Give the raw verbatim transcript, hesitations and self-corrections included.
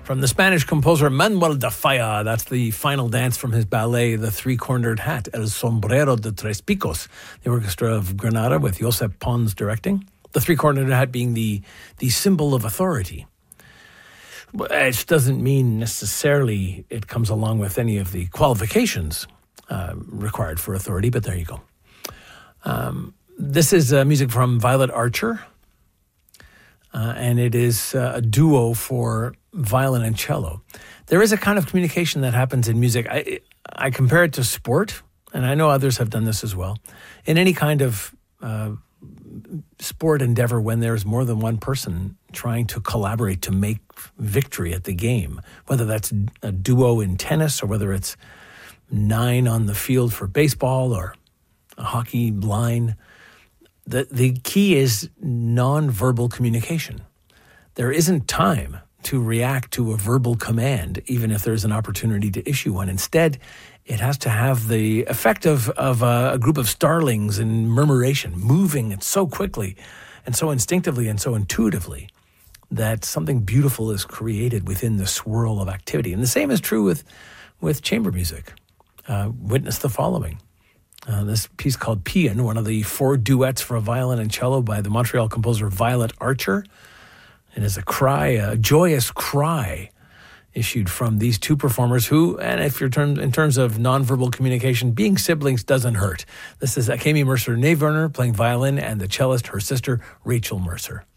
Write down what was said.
From the Spanish composer Manuel de Falla, that's the final dance from his ballet, The Three-Cornered Hat, El Sombrero de Tres Picos, the Orchestra of Granada with Josep Pons directing. The three-cornered hat being the, the symbol of authority. It doesn't mean necessarily it comes along with any of the qualifications uh, required for authority, but there you go. Um, this is uh, music from Violet Archer, uh, and it is uh, a duo for violin and cello. There is a kind of communication that happens in music. I, I compare it to sport, and I know others have done this as well. In any kind of uh, sport endeavor, when there's more than one person trying to collaborate to make victory at the game, whether that's a duo in tennis or whether it's nine on the field for baseball or a hockey line, the, the key is nonverbal communication. There isn't time to react to a verbal command, even if there's an opportunity to issue one. Instead, it has to have the effect of, of a, a group of starlings in murmuration, moving it so quickly and so instinctively and so intuitively that something beautiful is created within the swirl of activity. And the same is true with, with chamber music. Uh, witness the following. Uh, this piece called Paean, one of the four duets for violin and cello by the Montreal composer Violet Archer. It is a cry, a joyous cry issued from these two performers who, and if you're term, in terms of nonverbal communication, being siblings doesn't hurt. This is Akemi Mercer Nave Werner playing violin and the cellist, her sister, Rachel Mercer.